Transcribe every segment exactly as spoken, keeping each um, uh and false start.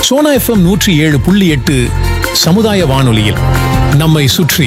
Sona FM நூற்றி ஏழு புள்ளி எட்டு சமுதாய வானொலியில் நம்மை சுற்றி.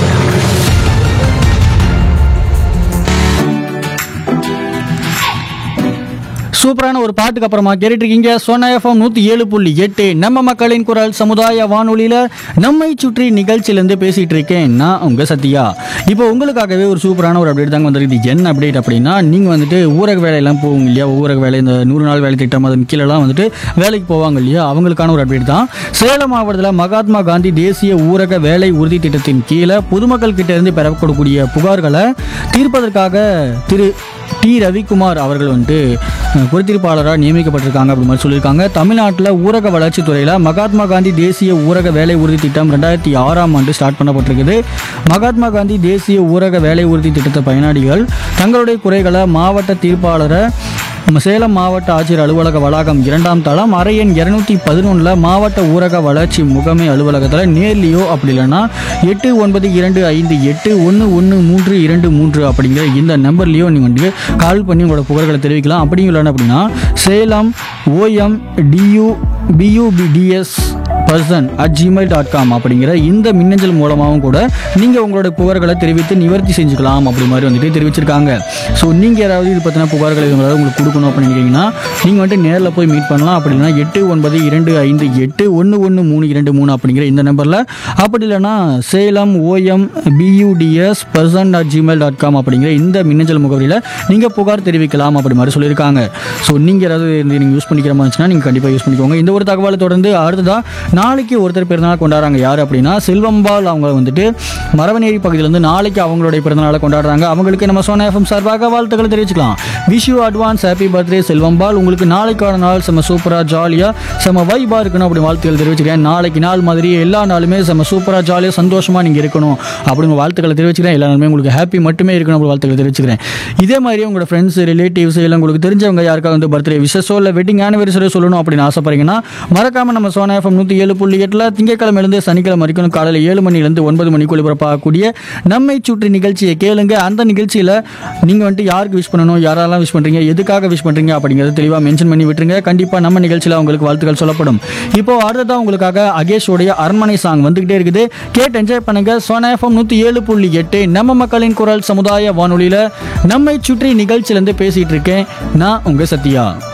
சூப்பரான ஒரு பாட்டுக்கு அப்புறமா கேட்டுட்டு இருக்கீங்க சோனா எஃப்எம் நூற்றி ஏழு புள்ளி எட்டு நம்ம மக்களின் குரல் சமுதாய வானொலியில் நம்மை சுற்றி நிகழ்ச்சியிலேருந்து பேசிகிட்டு இருக்கேன் நான் உங்கள் சத்யா. இப்போ உங்களுக்காகவே ஒரு சூப்பரான ஒரு அப்டேட் தாங்க வந்துருக்கு. என்ன அப்டேட் அப்படின்னா, நீங்கள் வந்துட்டு ஊரக வேலையெல்லாம் போவீங்க இல்லையா, ஊரக வேலை இந்த நூறு நாள் வேலை திட்டம் அதன் கீழெல்லாம் வந்துட்டு வேலைக்கு போவாங்க இல்லையா, அவங்களுக்கான ஒரு அப்டேட் தான். சேலம் மாவட்டத்தில் மகாத்மா காந்தி தேசிய ஊரக வேலை உறுதி திட்டத்தின் கீழே பொதுமக்கள் கிட்ட இருந்து பெறக்கூடிய புகார்களை தீர்ப்பதற்காக திரு டி ரவிக்குமார் அவர்கள் வந்துட்டு பொறுத்திருப்பாளராக நியமிக்கப்பட்டிருக்காங்க அப்படி மாதிரி சொல்லியிருக்காங்க. தமிழ்நாட்டில் ஊரக வளர்ச்சித் துறையில் மகாத்மா காந்தி தேசிய ஊரக வேலை உறுதி திட்டம் ரெண்டாயிரத்தி ஆறாம் ஆண்டு ஸ்டார்ட் பண்ணப்பட்டிருக்குது. மகாத்மா காந்தி தேசிய ஊரக வேலை உறுதி திட்டத்தை பயனாளிகள் தங்களுடைய குறைகளை மாவட்ட தீர்ப்பாளரை சேலம் மாவட்ட ஆட்சியர் அலுவலக வளாகம் இரண்டாம் தளம் அறை எண் இருநூத்தி பதினொன்றில் மாவட்ட ஊரக வளர்ச்சி முகமை அலுவலகத்தில் நேர்லியோ அப்படி இல்லைன்னா எட்டு ஒன்பது இரண்டு ஐந்து எட்டு ஒன்று ஒன்று மூன்று இரண்டு மூன்று அப்படிங்கிற இந்த நம்பர்லேயோ நீங்கள் வந்து கால் பண்ணி உங்களோட புகார்களை தெரிவிக்கலாம். அப்படியும் இல்லைன்னா அப்படின்னா Salem OEM due பியூபிடிஎஸ் person at Gmail dot com அப்படிங்கிற இந்த மின்னஞ்சல் மூலமாகவும் கூட நீங்கள் உங்களோட புகார்களை தெரிவித்து நிவர்த்தி செஞ்சுக்கலாம் அப்படி மாதிரி வந்துட்டு தெரிவிச்சிருக்காங்க. ஸோ நீங்கள் யாராவது இது பற்றின புகார்களை உங்களால் உங்களுக்கு கொடுக்கணும் அப்படின்னு நினைக்கிறீங்கன்னா நீங்கள் வந்துட்டு நேரில் போய் மீட் பண்ணலாம். அப்படின்னா எட்டு ஒன்பது இரண்டு ஐந்து எட்டு ஒன்று ஒன்று மூணு இரண்டு மூணு அப்படிங்கிற இந்த நம்பரில், அப்படி இல்லைன்னா Salem OEM பியூடிஎஸ் person at Gmail dot com அப்படிங்கிற இந்த மின்னஞ்சல் முகவரியில் நீங்கள் புகார் தெரிவிக்கலாம் அப்படி மாதிரி சொல்லியிருக்காங்க. ஸோ நீங்கள் யாராவது நீங்கள் யூஸ் பண்ணிக்கிற மாதிரி இருந்துச்சுன்னா நீங்கள் கண்டிப்பாக யூஸ் பண்ணிக்கோங்க. இந்த ஒரு தகவலை தொடர்ந்து அடுத்ததாக நாளைக்கு ஒருத்தர் பிறந்தநாள் கொண்டாடுறாங்க. யார் அப்படின்னா செல்வம்பால். அவங்க வந்துட்டு மரவநேரி பகுதியிலேருந்து நாளைக்கு அவங்களுடைய பிறந்தநாளை கொண்டாடுறாங்க. அவங்களுக்கு நம்ம சோனா எஃப்எம் சார்பாக வாழ்த்துக்களை தெரிவிச்சுக்கலாம். Wish you advance happy birthday செல்வம்பால். உங்களுக்கு நாளைக்கான நாள் செம்ம சூப்பராக ஜாலியாக செம்ம வைபாக இருக்கணும் அப்படி வாழ்த்துக்கள் தெரிவிச்சுக்கிறேன். நாளைக்கு நாள் மாதிரி எல்லா நாளுமே செம்ம சூப்பராக ஜாலியாக சந்தோஷமாக நீங்கள் இருக்கணும் அப்படிங்கிற வாழ்த்துக்களை தெரிவிச்சுக்கிறேன். எல்லா நாளுமே உங்களுக்கு ஹாப்பி மட்டுமே இருக்கணும் அப்படி வாழ்த்துக்களை தெரிவிச்சுக்கிறேன். இதே மாதிரி உங்களோட ஃப்ரெண்ட்ஸ் ரிலேட்டிவ்ஸ் இல்லை உங்களுக்கு தெரிஞ்சவங்க யாருக்காக வந்து பர்த்டே விஷஸோ இல்லை வெட்டிங் ஆனிவர்சரி சொல்லணும் அப்படின்னு ஆசைப்படுறீங்கன்னா மறக்காமல் நம்ம சோனா எஃப்எம் நூற்றி ஏழு புள்ளி எட்டில் திங்கக்கிழமையிலிருந்து சனிக்கிழமை வரைக்கும் காலையில் ஏழு மணிலேருந்து ஒன்பது மணிக்கு ஒளிபரப்பாகக்கூடிய நம்மை சுற்றி நிகழ்ச்சியை கேளுங்க. அந்த நிகழ்ச்சியில் நீங்கள் வந்துட்டு யாருக்கு விஷ் பண்ணணும், யாரெல்லாம் விஷ் பண்ணுறீங்க, எதுக்காக விஷ் பண்ணுறீங்க அப்படிங்கிறது தெளிவாக மென்ஷன் பண்ணி விட்டுருங்க. கண்டிப்பாக நம்ம நிகழ்ச்சியில் உங்களுக்கு வாழ்த்துக்கள் சொல்லப்படும். இப்போ அடுத்ததான் உங்களுக்காக அகேஷோடைய அரண்மனை சாங் வந்துகிட்டே இருக்குது. கேட்டு என்ஜாய் பண்ணுங்க. சோனா எஃப்எம் நூற்றி ஏழு புள்ளி எட்டு நம்ம மக்களின் குரல் சமுதாய வானொலியில் நம்மை சுற்றி நிகழ்ச்சியிலேருந்து பேசிகிட்டு இருக்கேன் நான் உங்கள் சத்யா.